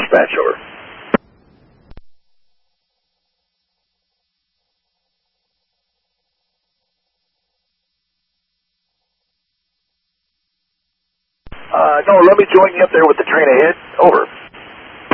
dispatch, over. No, let me join you up there with the train ahead. Over.